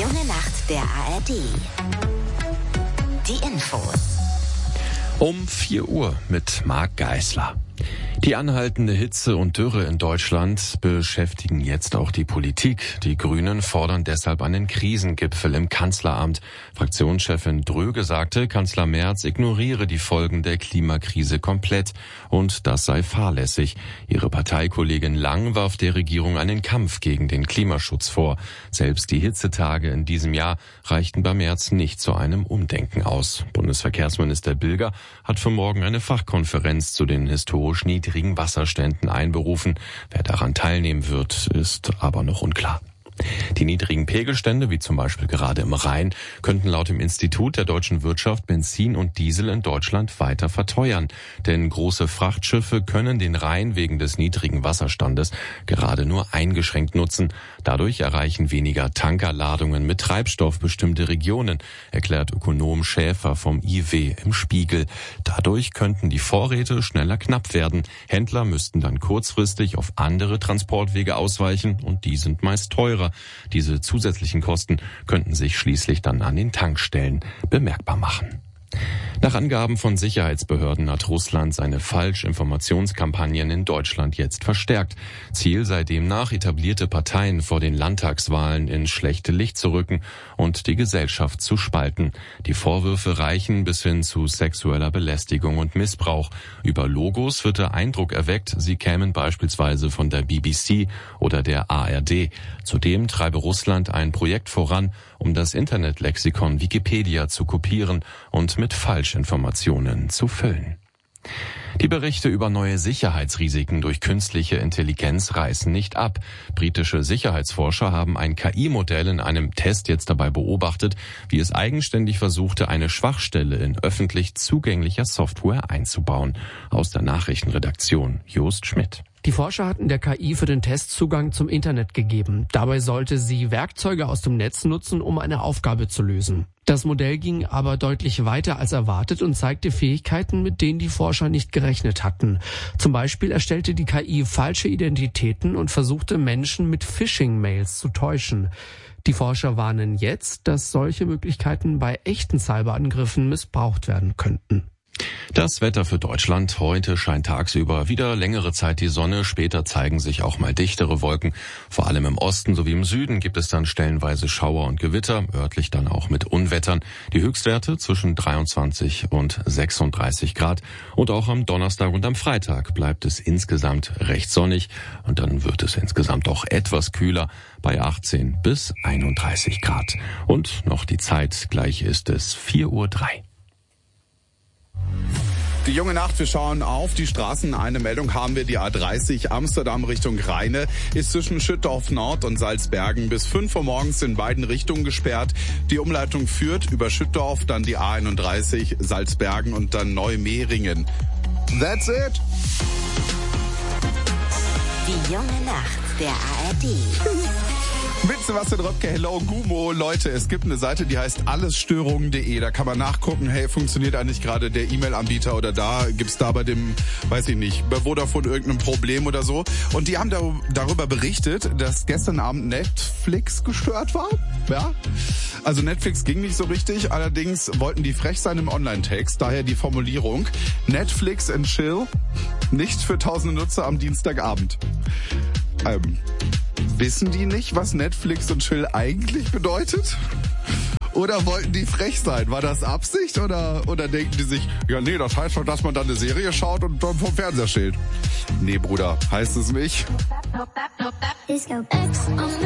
junge Nacht der ARD. Die Infos. Um 4 Uhr mit Marc Geisler. Die anhaltende Hitze und Dürre in Deutschland beschäftigen jetzt auch die Politik. Die Grünen fordern deshalb einen Krisengipfel im Kanzleramt. Fraktionschefin Dröge sagte, Kanzler Merz ignoriere die Folgen der Klimakrise komplett und das sei fahrlässig. Ihre Parteikollegin Lang warf der Regierung einen Kampf gegen den Klimaschutz vor. Selbst die Hitzetage in diesem Jahr reichten bei Merz nicht zu einem Umdenken aus. Bundesverkehrsminister Bilger hat für morgen eine Fachkonferenz zu den historisch niedrigen Wasserständen einberufen. Wer daran teilnehmen wird, ist aber noch unklar. Die niedrigen Pegelstände, wie zum Beispiel gerade im Rhein, könnten laut dem Institut der deutschen Wirtschaft Benzin und Diesel in Deutschland weiter verteuern. Denn große Frachtschiffe können den Rhein wegen des niedrigen Wasserstandes gerade nur eingeschränkt nutzen. Dadurch erreichen weniger Tankerladungen mit Treibstoff bestimmte Regionen, erklärt Ökonom Schäfer vom IW im Spiegel. Dadurch könnten die Vorräte schneller knapp werden. Händler müssten dann kurzfristig auf andere Transportwege ausweichen und die sind meist teurer. Diese zusätzlichen Kosten könnten sich schließlich dann an den Tankstellen bemerkbar machen. Nach Angaben von Sicherheitsbehörden hat Russland seine Falschinformationskampagnen in Deutschland jetzt verstärkt. Ziel sei demnach, etablierte Parteien vor den Landtagswahlen ins schlechte Licht zu rücken und die Gesellschaft zu spalten. Die Vorwürfe reichen bis hin zu sexueller Belästigung und Missbrauch. Über Logos wird der Eindruck erweckt, sie kämen beispielsweise von der BBC oder der ARD. Zudem treibe Russland ein Projekt voran, um das Internetlexikon Wikipedia zu kopieren und mit Falschinformationen zu füllen. Die Berichte über neue Sicherheitsrisiken durch künstliche Intelligenz reißen nicht ab. Britische Sicherheitsforscher haben ein KI-Modell in einem Test jetzt dabei beobachtet, wie es eigenständig versuchte, eine Schwachstelle in öffentlich zugänglicher Software einzubauen. Aus der Nachrichtenredaktion Jost Schmidt. Die Forscher hatten der KI für den Test Zugang zum Internet gegeben. Dabei sollte sie Werkzeuge aus dem Netz nutzen, um eine Aufgabe zu lösen. Das Modell ging aber deutlich weiter als erwartet und zeigte Fähigkeiten, mit denen die Forscher nicht gerechnet hatten. Zum Beispiel erstellte die KI falsche Identitäten und versuchte Menschen mit Phishing-Mails zu täuschen. Die Forscher warnen jetzt, dass solche Möglichkeiten bei echten Cyberangriffen missbraucht werden könnten. Das Wetter für Deutschland. Heute scheint tagsüber wieder längere Zeit die Sonne. Später zeigen sich auch mal dichtere Wolken. Vor allem im Osten sowie im Süden gibt es dann stellenweise Schauer und Gewitter, örtlich dann auch mit Unwettern. Die Höchstwerte zwischen 23 und 36 Grad. Und auch am Donnerstag und am Freitag bleibt es insgesamt recht sonnig. Und dann wird es insgesamt auch etwas kühler bei 18 bis 31 Grad. Und noch die Zeit, gleich ist es 4:03 Uhr. Die junge Nacht, wir schauen auf die Straßen. Eine Meldung haben wir, die A30 Amsterdam Richtung Rheine ist zwischen Schüttorf Nord und Salzbergen bis 5 Uhr morgens in beiden Richtungen gesperrt. Die Umleitung führt über Schüttorf, dann die A31 Salzbergen und dann Neumehringen. That's it. Die junge Nacht der ARD. Mit Sebastian Röpke, hello Gumo. Leute, es gibt eine Seite, die heißt allesstörungen.de. Da kann man nachgucken, hey, funktioniert eigentlich gerade der E-Mail-Anbieter oder gibt's da bei dem, weiß ich nicht, bei Vodafone irgendein Problem oder so. Und die haben darüber berichtet, dass gestern Abend Netflix gestört war. Ja. Also Netflix ging nicht so richtig, allerdings wollten die frech sein im Online-Text. Daher die Formulierung, Netflix and chill, nicht für tausende Nutzer am Dienstagabend. Wissen die nicht, was Netflix und Chill eigentlich bedeutet? Oder wollten die frech sein? War das Absicht oder denken die sich, ja nee, das heißt schon, dass man dann eine Serie schaut und dann vom Fernseher steht? Nee, Bruder, heißt es nicht.